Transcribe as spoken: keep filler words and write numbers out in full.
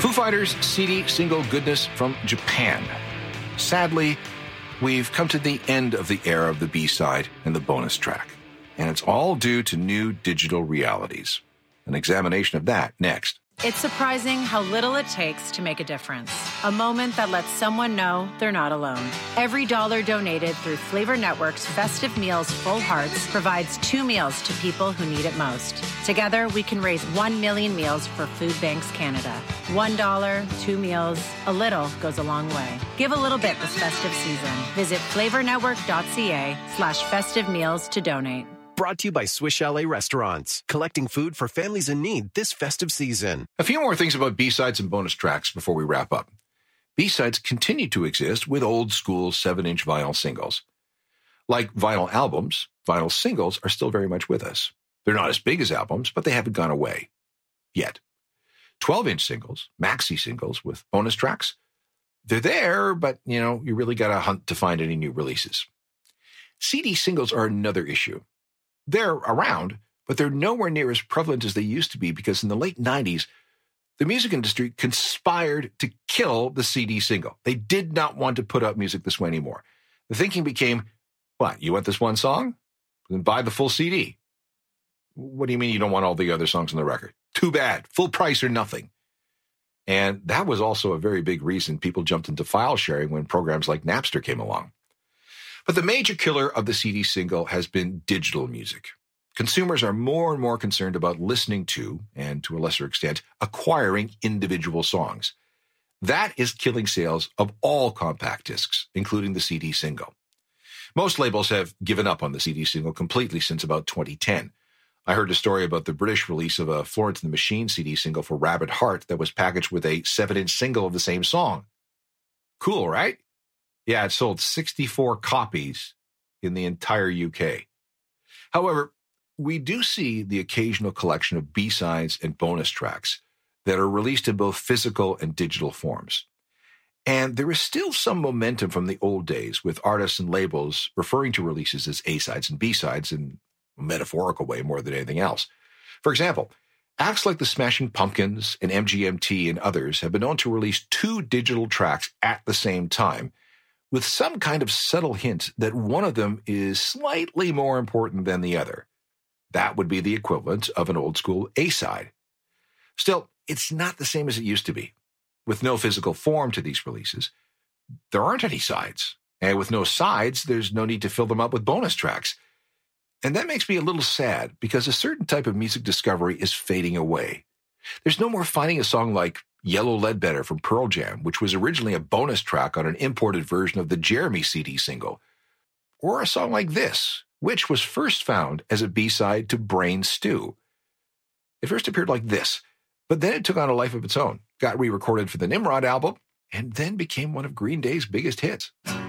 Foo Fighters' C D single goodness from Japan. Sadly, we've come to the end of the era of the B-side and the bonus track, and it's all due to new digital realities. An examination of that next. It's surprising how little it takes to make a difference. A moment that lets someone know they're not alone. Every dollar donated through Flavor Network's Festive Meals Full Hearts provides two meals to people who need it most. Together, we can raise one million meals for Food Banks Canada. One dollar, two meals, a little goes a long way. Give a little bit this festive season. Visit flavornetwork.ca slash festive meals to donate. Brought to you by Swiss Chalet Restaurants, collecting food for families in need this festive season. A few more things about B-sides and bonus tracks before we wrap up. B-sides continue to exist with old-school seven-inch vinyl singles. Like vinyl albums, vinyl singles are still very much with us. They're not as big as albums, but they haven't gone away. Yet. twelve-inch singles, maxi singles with bonus tracks, they're there, but, you know, you really got to hunt to find any new releases. C D singles are another issue. They're around, but they're nowhere near as prevalent as they used to be because in the late nineties, the music industry conspired to kill the C D single. They did not want to put out music this way anymore. The thinking became, what, you want this one song? Then buy the full C D. What do you mean you don't want all the other songs on the record? Too bad. Full price or nothing. And that was also a very big reason people jumped into file sharing when programs like Napster came along. But the major killer of the C D single has been digital music. Consumers are more and more concerned about listening to, and to a lesser extent, acquiring individual songs. That is killing sales of all compact discs, including the C D single. Most labels have given up on the C D single completely since about twenty ten. I heard a story about the British release of a Florence and the Machine C D single for Rabbit Heart that was packaged with a seven-inch single of the same song. Cool, right? Yeah, it sold sixty-four copies in the entire U K. However, we do see the occasional collection of B-sides and bonus tracks that are released in both physical and digital forms. And there is still some momentum from the old days with artists and labels referring to releases as A-sides and B-sides in a metaphorical way more than anything else. For example, acts like the Smashing Pumpkins and M G M T and others have been known to release two digital tracks at the same time, with some kind of subtle hint that one of them is slightly more important than the other. That would be the equivalent of an old-school A-side. Still, it's not the same as it used to be. With no physical form to these releases, there aren't any sides. And with no sides, there's no need to fill them up with bonus tracks. And that makes me a little sad because a certain type of music discovery is fading away. There's no more finding a song like Yellow Ledbetter from Pearl Jam, which was originally a bonus track on an imported version of the Jeremy C D single. Or a song like this, which was first found as a B-side to Brain Stew. It first appeared like this, but then it took on a life of its own, got re-recorded for the Nimrod album, and then became one of Green Day's biggest hits.